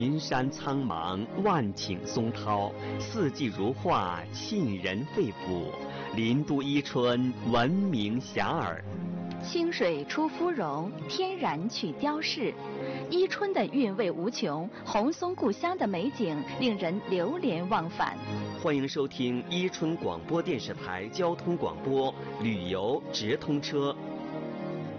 云山苍茫，万顷松涛，四季如画，沁人肺腑。林都伊春，闻名遐迩。 清水出芙蓉，天然取雕饰。伊春的韵味无穷，红松故乡的美景令人流连忘返。 欢迎收听伊春广播电视台交通广播旅游直通车。